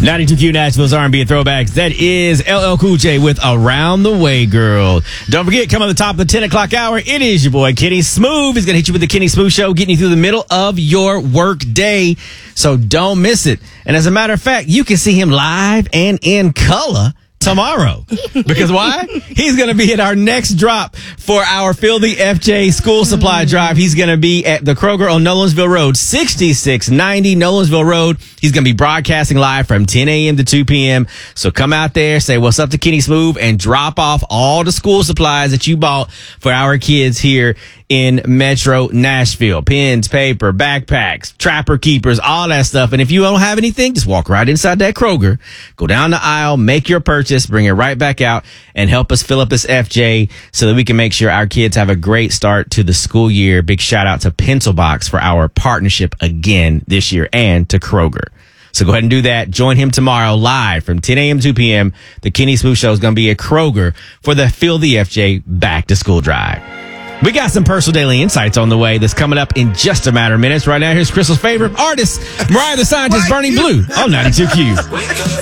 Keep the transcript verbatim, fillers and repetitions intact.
ninety-two Q Nashville's R and B and throwbacks. That is L L Cool J with Around the Way, Girl. Don't forget, come on the top of the ten o'clock hour. It is your boy, Kenny Smooth. He's going to hit you with the Kenny Smooth Show, getting you through the middle of your work day. So don't miss it. And as a matter of fact, you can see him live and in color tomorrow. Because why? He's going to be at our next drop for our Fill the F J school supply drive. He's going to be at the Kroger on Nolensville Road, sixty-six ninety Nolensville Road. He's going to be broadcasting live from ten a.m. to two p.m. So come out there, say what's up to Kenny Smooth, and drop off all the school supplies that you bought for our kids here in Metro Nashville. Pens, paper, backpacks, trapper keepers, all that stuff. And if you don't have anything, just walk right inside that Kroger, go down the aisle, make your purchase, bring it right back out, and help us fill up this F J so that we can make sure our kids have a great start to the school year. Big shout out to Pencil Box for our partnership again this year, and to Kroger. So go ahead and do that. Join him tomorrow live from ten a.m. to two p.m. The Kenny Smooth Show is going to be at Kroger for the Fill the F J Back to School Drive. We got some personal daily insights on the way that's coming up in just a matter of minutes. Right now, here's Crystal's favorite artist, Mariah the Scientist, Burning Blue on ninety-two Q.